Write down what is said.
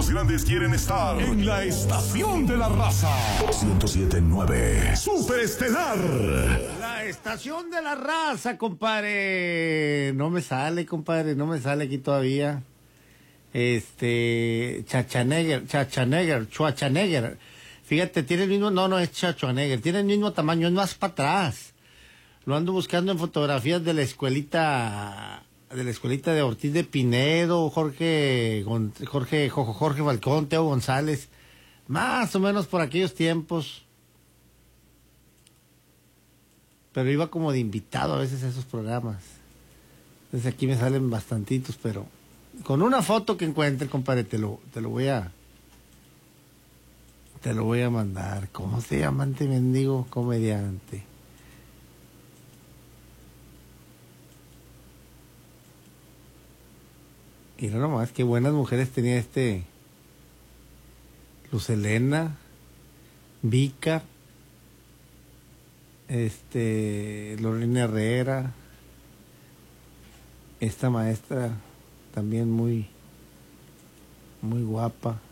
los grandes quieren estar en la estación de la raza. 107.9 Superestelar. La estación de la raza, compadre. No me sale, compadre, no me sale aquí todavía. Schwarzenegger. Fíjate, tiene el mismo, no es Schwarzenegger, tiene el mismo tamaño, es más para atrás. Lo ando buscando en fotografías de la escuelita de Ortiz de Pinedo, Jorge Falcón, Teo González, más o menos por aquellos tiempos. Pero iba como de invitado a veces a esos programas. Entonces aquí me salen bastantitos, pero con una foto que encuentre, compadre, te lo voy a mandar. ¿Cómo se llama este mendigo comediante? Y no nomás, qué buenas mujeres tenía Luz Helena, Vica, Lorena Herrera, esta maestra también muy guapa.